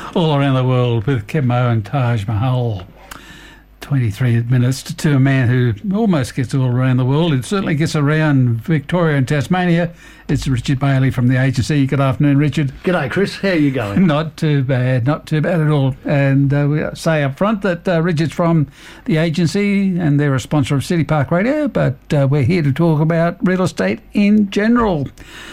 All Around the World with Kemo and Taj Mahal. 23 minutes to a man who almost gets all around the world. It certainly gets around Victoria and Tasmania. It's Richard Bailey from the agency. Good afternoon, Richard. G'day, Chris. How are you going? Not too bad at all. And we say up front that Richard's from the agency and they're a sponsor of City Park Radio, but we're here to talk about real estate in general.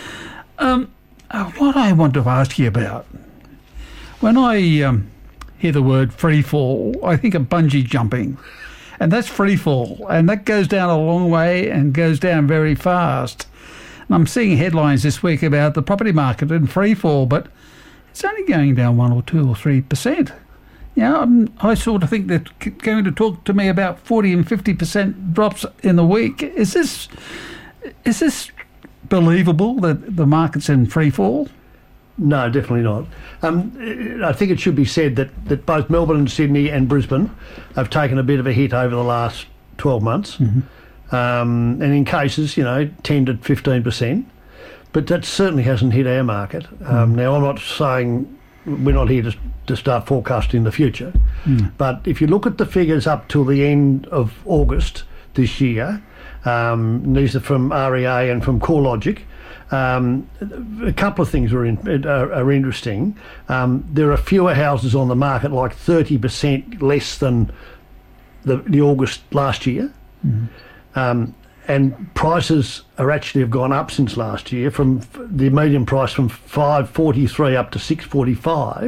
What I want to ask you about, when I hear the word free fall, I think of bungee jumping, and that's free fall, and that goes down a long way and goes down very fast. And I'm seeing headlines this week about the property market in free fall, but it's only going down 1 or 2 or 3%. I sort of think they're going to talk to me about 40 and 50% drops in the week. Is this believable that the market's in free fall? No, definitely not. I think it should be said that both Melbourne and Sydney and Brisbane have taken a bit of a hit over the last 12 months. Mm-hmm. And in cases, 10 to 15%. But that certainly hasn't hit our market. Now, I'm not saying we're not here to start forecasting the future. But if you look at the figures up till the end of August this year, these are from REA and from CoreLogic, a couple of things are interesting. There are fewer houses on the market, like 30% less than the August last year. Mm-hmm. And prices have gone up since last year, from the median price from $543 up to $645.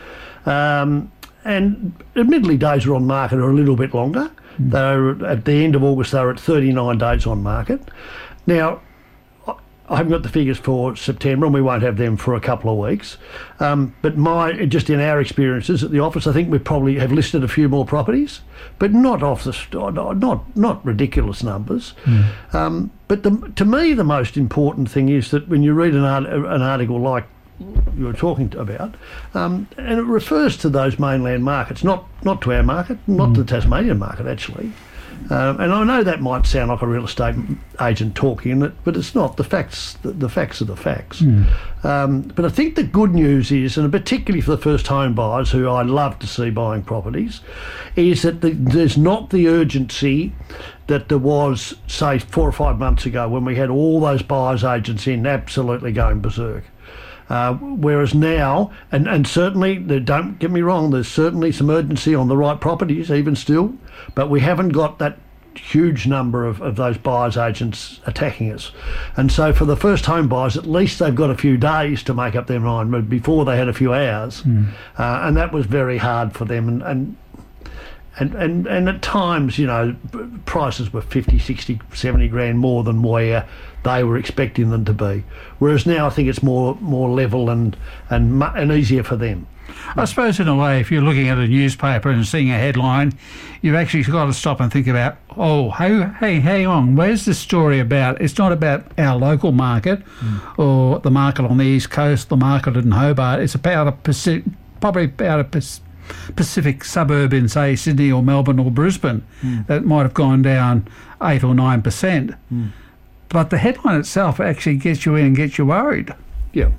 And admittedly, days are on market are a little bit longer. Mm-hmm. They're at the end of August, they were at 39 days on market. Now, I haven't got the figures for September, and we won't have them for a couple of weeks. But just in our experiences at the office, I think we probably have listed a few more properties, but not not ridiculous numbers. But to me, the most important thing is that when you read an article like you were talking about, and it refers to those mainland markets, not to our market, not to the Tasmanian market actually. And I know that might sound like a real estate agent talking, but it's not. The facts are the facts. But I think the good news is, and particularly for the first home buyers who I love to see buying properties, is that there's not the urgency that there was, say, 4 or 5 months ago when we had all those buyers agents in absolutely going berserk. Whereas now, and certainly, don't get me wrong, there's certainly some urgency on the right properties even still, but we haven't got that huge number of those buyers agents attacking us. And so for the first home buyers, at least they've got a few days to make up their mind, but before they had a few hours. And that was very hard for them. And at times, prices were 50, 60, 70 grand more than where they were expecting them to be. Whereas now I think it's more level and easier for them. I suppose in a way, if you're looking at a newspaper and seeing a headline, you've actually got to stop and think about, hey, hang on, where's this story about? It's not about our local market or the market on the East Coast, the market in Hobart. It's about probably about a Pacific suburb in, say, Sydney or Melbourne or Brisbane that might have gone down 8 or 9%. But the headline itself actually gets you in and gets you worried. Yeah.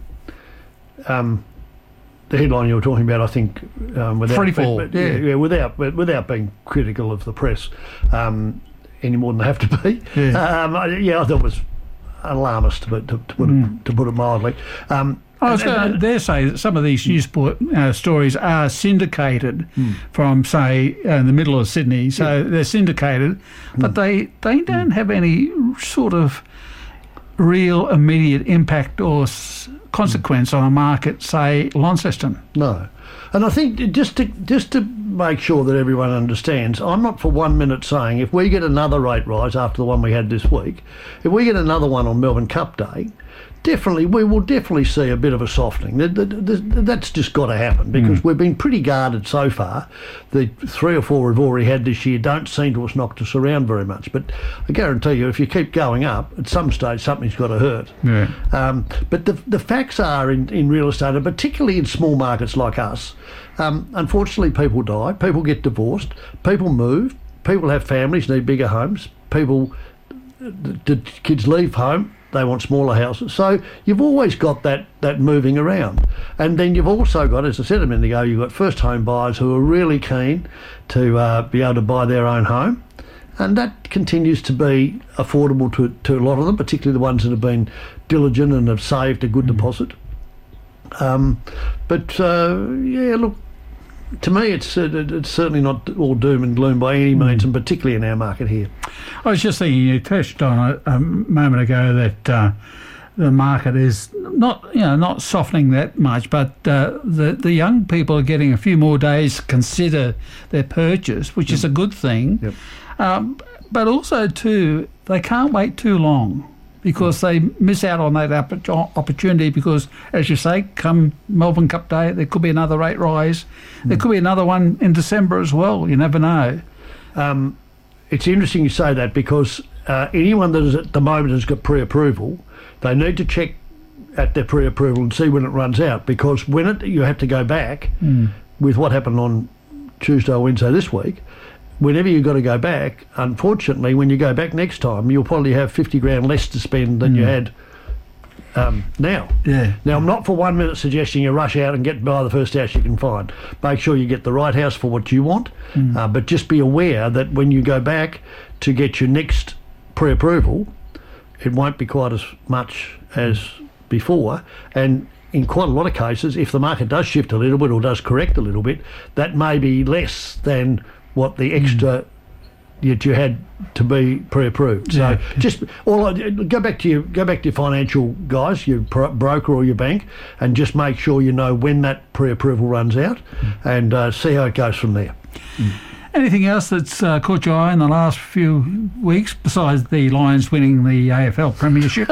The headline you were talking about, I think, without free fall. Without being critical of the press any more than they have to be. I thought it was alarmist, but to put it mildly. I was going to dare say that some of these news stories are syndicated from, say, in the middle of Sydney. So they're syndicated, but they don't have any sort of real immediate impact or consequence on a market, say, Launceston. No. And I think just to make sure that everyone understands, I'm not for 1 minute saying if we get another rate rise after the one we had this week, if we get another one on Melbourne Cup Day, we will definitely see a bit of a softening. That's just got to happen because we've been pretty guarded so far. The 3 or 4 we've already had this year don't seem to have knocked us around very much. But I guarantee you, if you keep going up, at some stage something's got to hurt. Yeah. But the facts are in real estate, and particularly in small markets like us, unfortunately people die, people get divorced, people move, people have families, need bigger homes, the kids leave home, smaller houses. So you've always got that moving around. And then you've also got, as I said a minute ago, you've got first home buyers who are really keen to be able to buy their own home. And that continues to be affordable to a lot of them, particularly the ones that have been diligent and have saved a good deposit. Look, to me, it's certainly not all doom and gloom by any means, and particularly in our market here. I was just thinking, you touched on a moment ago that the market is not softening that much, but the young people are getting a few more days to consider their purchase, which is a good thing. Yep. But also, too, they can't wait too long because they miss out on that opportunity because, as you say, come Melbourne Cup Day, there could be another rate rise. There could be another one in December as well. You never know. It's interesting you say that because anyone that is at the moment has got pre-approval, they need to check at their pre-approval and see when it runs out, because you have to go back with what happened on Tuesday or Wednesday this week. Whenever you've got to go back, unfortunately, when you go back next time, you'll probably have 50 grand less to spend than you had now. Yeah. Now, I'm not for 1 minute suggesting you rush out and get buy the first house you can find. Make sure you get the right house for what you want, but just be aware that when you go back to get your next pre-approval, it won't be quite as much as before. And in quite a lot of cases, if the market does shift a little bit or does correct a little bit, that may be less than what the extra that you had to be pre-approved. So just go back to your financial guys, your broker or your bank, and just make sure you know when that pre-approval runs out, and see how it goes from there. Anything else that's caught your eye in the last few weeks besides the Lions winning the AFL Premiership?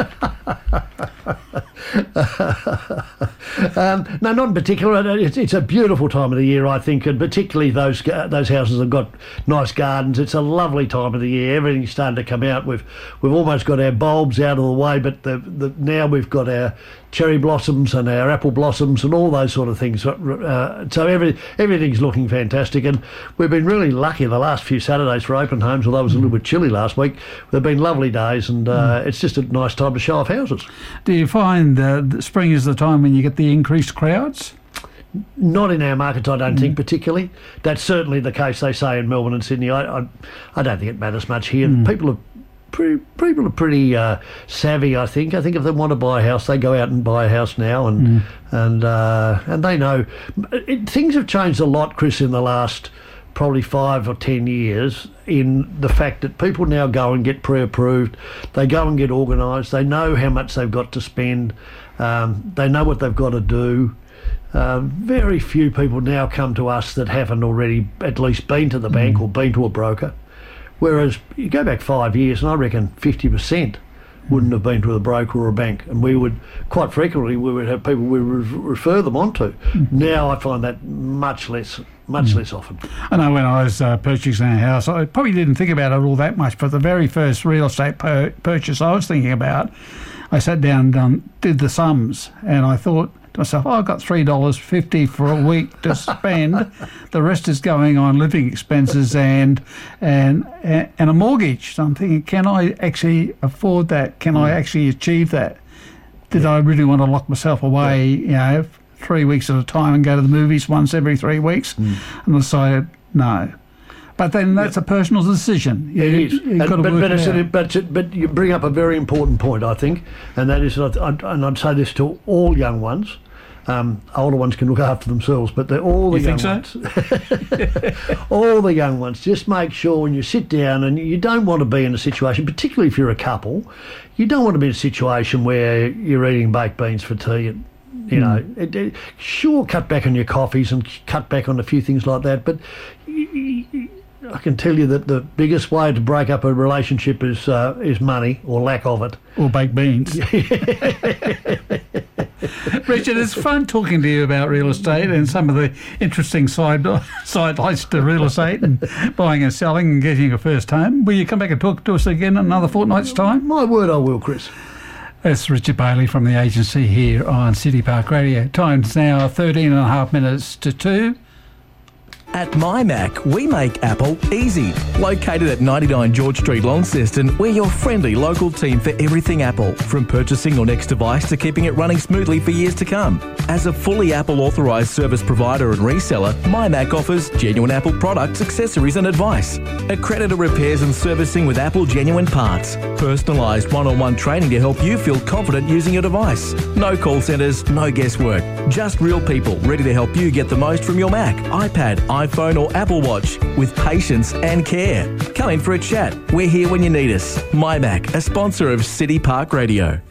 No, not in particular. It's a beautiful time of the year, I think, and particularly those houses have got nice gardens. It's a lovely time of the year. Everything's starting to come out. We've almost got our bulbs out of the way, but now we've got our cherry blossoms and our apple blossoms and all those sort of things. So everything's looking fantastic, and we've been really lucky the last few Saturdays for open homes, although it was a little bit chilly last week. They've been lovely days, and it's just a nice time to show off houses. Do you find that spring is the time when you get the increased crowds? Not in our markets, I don't think, particularly. That's certainly the case, they say, in Melbourne and Sydney. I don't think it matters much here. People are pretty savvy, I think. I think if they want to buy a house, they go out and buy a house now, and they know. Things have changed a lot, Chris, in the last probably 5 or 10 years, in the fact that people now go and get pre-approved. They go and get organised. They know how much they've got to spend. They know what they've got to do. Very few people now come to us that haven't already at least been to the bank or been to a broker. Whereas you go back 5 years, and I reckon 50% wouldn't have been to a broker or a bank, and we would quite frequently have people we would refer them on to. Now I find that much less often. I know when I was purchasing a house, I probably didn't think about it all that much, but the very first real estate purchase I was thinking about, I sat down and did the sums, and I thought to myself, I've got $3.50 for a week to spend. The rest is going on living expenses and a mortgage. So I'm thinking, can I actually afford that? Can I actually achieve that? Did I really want to lock myself away, 3 weeks at a time and go to the movies once every 3 weeks? And I decided, no. But then that's a personal decision. It is. But you bring up a very important point, I think, and that is, and I'd say this to all young ones. Older ones can look after themselves, but they're all the young ones. All the young ones. Just make sure when you sit down, and you don't want to be in a situation, particularly if you're a couple, you don't want to be in a situation where you're eating baked beans for tea. And, sure, cut back on your coffees and cut back on a few things like that, but I can tell you that the biggest way to break up a relationship is money or lack of it. Or baked beans. Richard, it's fun talking to you about real estate and some of the interesting sidelights to real estate and buying and selling and getting a first home. Will you come back and talk to us again in another fortnight's time? My word, I will, Chris. That's Richard Bailey from the agency here on City Park Radio. Time's now 13 and a half minutes to 2. At MyMac, we make Apple easy. Located at 99 George Street, Launceston, we're your friendly local team for everything Apple, from purchasing your next device to keeping it running smoothly for years to come. As a fully Apple authorised service provider and reseller, MyMac offers genuine Apple products, accessories and advice. Accredited repairs and servicing with Apple genuine parts. Personalised one-on-one training to help you feel confident using your device. No call centres, no guesswork. Just real people ready to help you get the most from your Mac, iPad, iPhone or Apple Watch with patience and care. Come in for a chat. We're here when you need us. MyMac, a sponsor of City Park Radio.